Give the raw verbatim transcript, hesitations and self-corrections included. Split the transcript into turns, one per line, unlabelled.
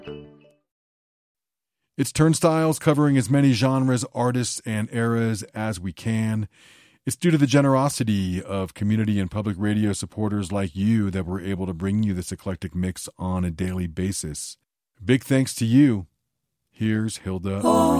It's Turnstiles, covering as many genres, artists, and eras as we can. It's due to the generosity of community and public radio supporters like you that we're able to bring you this eclectic mix on a daily basis. Big thanks to you. Here's Hilda.
Oh.